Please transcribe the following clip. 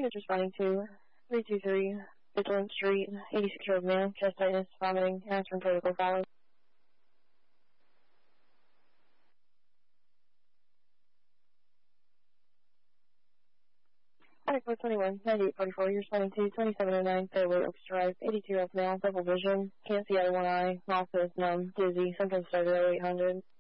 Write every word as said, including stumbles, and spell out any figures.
units responding to three two three Vigilant Street, eighty-six-year-old male, chest tightness, vomiting, aspirin protocol followed. four twenty-one, ninety-eight forty-four, you're responding to twenty-seven oh nine Fairway Oaks Drive, eighty-two-year-old male, double vision, can't see out of one eye, mouth is numb, dizzy, symptoms started at eight hundred.